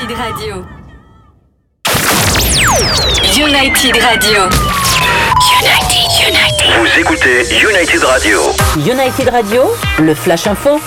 United Radio. United Radio. United. Vous écoutez United Radio. United Radio, le Flash Info.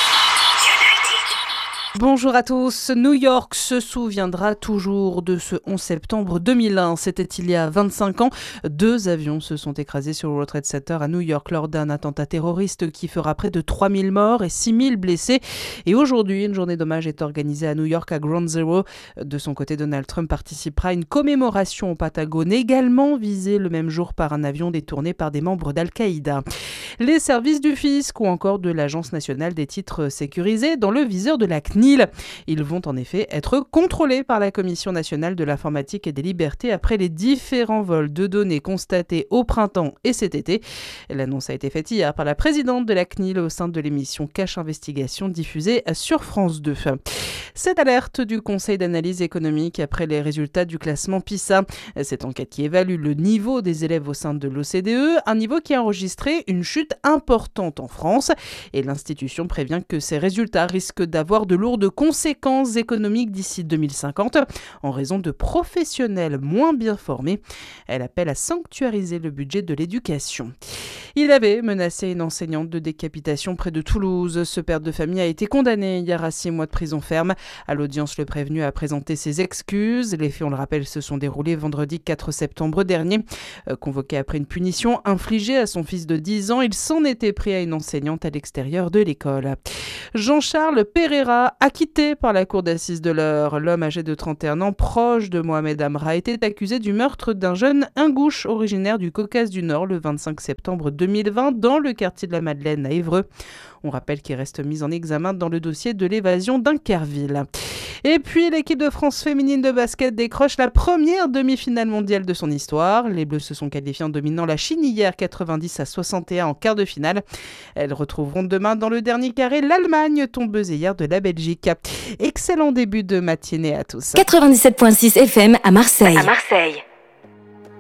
Bonjour à tous. New York se souviendra toujours de ce 11 septembre 2001. C'était il y a 25 ans. 2 avions se sont écrasés sur le World Trade Center à New York lors d'un attentat terroriste qui fera près de 3000 morts et 6000 blessés. Et aujourd'hui, une journée d'hommage est organisée à New York à Ground Zero. De son côté, Donald Trump participera à une commémoration au Pentagone, également visée le même jour par un avion détourné par des membres d'Al-Qaïda. Les services du fisc ou encore de l'Agence nationale des titres sécurisés dans le viseur de la CNIL. Ils vont en effet être contrôlés par la Commission nationale de l'informatique et des libertés après les différents vols de données constatés au printemps et cet été. L'annonce a été faite hier par la présidente de la CNIL au sein de l'émission Cache Investigation diffusée sur France 2. Cette alerte du Conseil d'analyse économique après les résultats du classement PISA. Cette enquête qui évalue le niveau des élèves au sein de l'OCDE, un niveau qui a enregistré une chute importante en France. Et l'institution prévient que ces résultats risquent d'avoir de lourdes conséquences économiques d'ici 2050 en raison de professionnels moins bien formés. Elle appelle à sanctuariser le budget de l'éducation. Il avait menacé une enseignante de décapitation près de Toulouse. Ce père de famille a été condamné hier à 6 mois de prison ferme. À l'audience, le prévenu a présenté ses excuses. Les faits, on le rappelle, se sont déroulés vendredi 4 septembre dernier. Convoqué après une punition infligée à son fils de 10 ans, il s'en était pris à une enseignante à l'extérieur de l'école. Jean-Charles Pereira, acquitté par la cour d'assises de l'Eure. L'homme âgé de 31 ans, proche de Mohamed Amra, était accusé du meurtre d'un jeune ingouche originaire du Caucase du Nord le 25 septembre 2020 dans le quartier de la Madeleine à Évreux. On rappelle qu'il reste mis en examen dans le dossier de l'évasion d'Inkerville. Et puis l'équipe de France féminine de basket décroche la première demi-finale mondiale de son histoire. Les Bleus se sont qualifiés en dominant la Chine hier 90-61 en quart de finale. Elles retrouveront demain dans le dernier carré l'Allemagne, tombeuse hier de la Belgique. Excellent début de matinée à tous. 97.6 FM à Marseille.